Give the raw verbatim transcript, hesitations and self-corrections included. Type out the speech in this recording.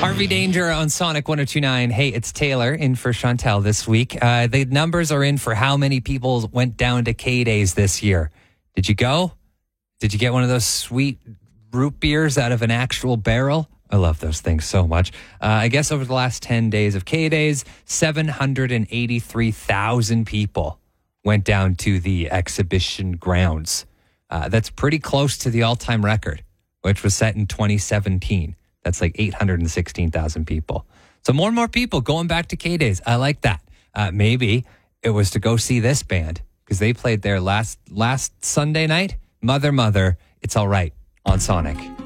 Harvey Danger on Sonic one oh two point nine. Hey, it's Taylor in for Chantel this week. Uh, the numbers are in for how many people went down to K-Days this year. Did you go? Did you get one of those sweet root beers out of an actual barrel? I love those things so much. Uh, I guess over the last ten days of K-Days, seven hundred eighty-three thousand people went down to the exhibition grounds. Uh, that's pretty close to the all-time record, which was set in twenty seventeen. That's like eight hundred sixteen thousand people. So more and more people going back to K-Days. I like that. Uh, maybe it was to go see this band because they played there last last Sunday night. Mother, Mother, It's All Right on Sonic.